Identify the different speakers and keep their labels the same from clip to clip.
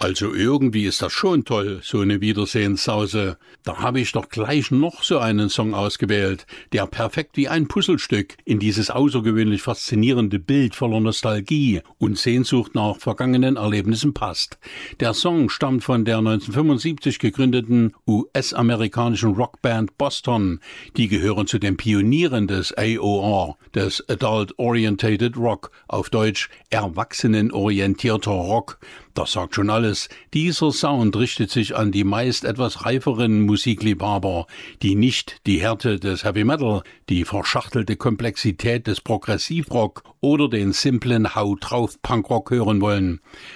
Speaker 1: Also irgendwie ist das schon toll, so eine Wiedersehenssause. Da habe ich doch gleich noch so einen Song ausgewählt, der perfekt wie ein Puzzlestück in dieses außergewöhnlich faszinierende Bild voller Nostalgie und Sehnsucht nach vergangenen Erlebnissen passt. Der Song stammt von der 1975 gegründeten US-amerikanischen Rockband Boston. Die gehören zu den Pionieren des AOR, des Adult Orientated Rock, auf Deutsch erwachsenenorientierter Rock. Das sagt schon alles. Dieser Sound richtet sich an die meist etwas reiferen Musikliebhaber, die nicht die Härte des Heavy Metal, die verschachtelte Komplexität des Progressivrock oder den simplen Hau drauf Punkrock hören wollen.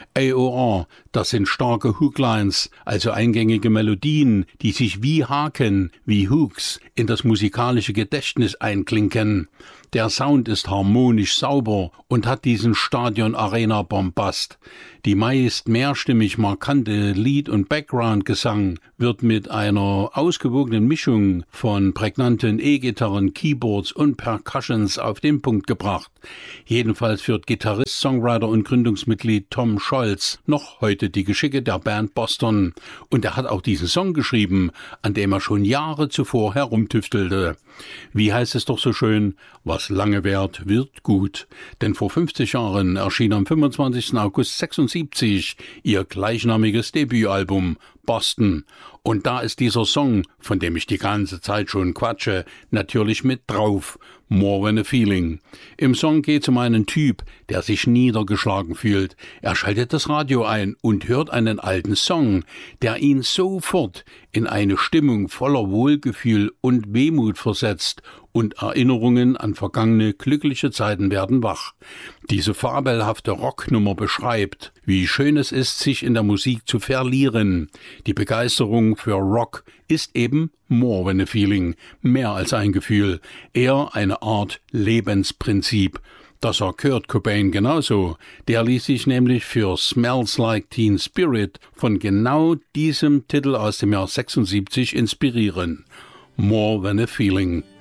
Speaker 1: AOR, das sind starke Hooklines, also eingängige Melodien, die sich wie Haken, wie Hooks in das musikalische Gedächtnis einklinken. Der Sound ist harmonisch sauber und hat diesen Stadion-Arena-Bombast. Die meist mehrstimmig markante Lead- und Background-Gesang wird mit einer ausgewogenen Mischung von prägnanten E-Gitarren, Keyboards und Percussions auf den Punkt gebracht. Jedenfalls führt Gitarrist, Songwriter und Gründungsmitglied Tom Scholz noch heute die Geschicke der Band Boston. Und er hat auch diesen Song geschrieben, an dem er schon Jahre zuvor herumtüftelte. Wie heißt es doch so schön, was lange währt, wird gut. Denn vor 50 Jahren erschien am 25. August 1976 ihr gleichnamiges Debütalbum Boston. Und da ist dieser Song, von dem ich die ganze Zeit schon quatsche, natürlich mit drauf. More Than a Feeling. Im Song geht es um einen Typ, der sich niedergeschlagen fühlt. Er schaltet das Radio ein und hört einen alten Song, der ihn sofort in eine Stimmung voller Wohlgefühl und Wehmut versetzt und Erinnerungen an vergangene glückliche Zeiten werden wach. Diese fabelhafte Rocknummer beschreibt, wie schön es ist, sich in der Musik zu verlieren. Die Begeisterung für Rock ist eben more than a feeling, mehr als ein Gefühl, eher eine Art Lebensprinzip. Das sah Kurt Cobain genauso. Der ließ sich nämlich für Smells Like Teen Spirit von genau diesem Titel aus dem Jahr 76 inspirieren. More than a feeling.